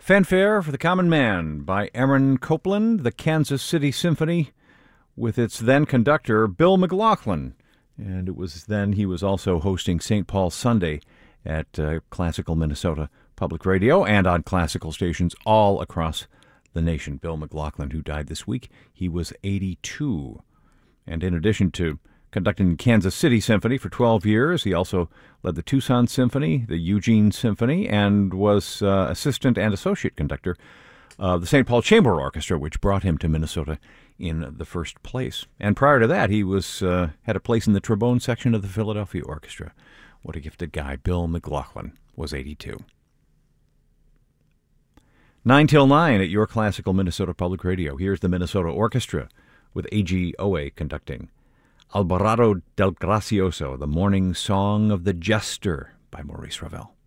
Fanfare for the Common Man by Aaron Copland, the Kansas City Symphony, with its then conductor, Bill McLaughlin. And it was then he was also hosting St. Paul Sunday at Classical Minnesota Public Radio and on classical stations all across the nation. Bill McLaughlin, who died this week, he was 82. And in addition to conducting Kansas City Symphony for 12 years, he also led the Tucson Symphony, the Eugene Symphony, and was assistant and associate conductor of the St. Paul Chamber Orchestra, which brought him to Minnesota in the first place. And prior to that, he was had a place in the trombone section of the Philadelphia Orchestra. What a gifted guy. Bill McLaughlin was 82. 9 till 9 at your Classical Minnesota Public Radio. Here's the Minnesota Orchestra with A.G. Owe conducting Alvarado del Gracioso, the Morning Song of the Jester by Maurice Ravel.